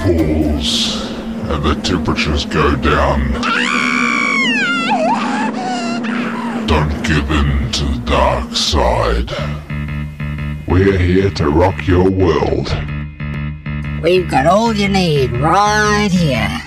cools and the temperatures go down, don't give in to the dark side. We're here to rock your world. We've got all you need right here.